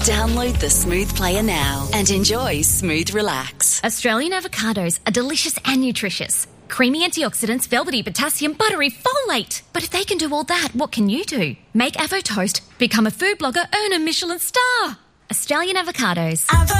Download the Smooth Player now and enjoy Smooth Relax. Australian avocados are delicious and nutritious. Creamy antioxidants, velvety potassium, buttery folate. But if they can do all that, what can you do? Make Avo Toast, become a food blogger, earn a Michelin star. Australian avocados.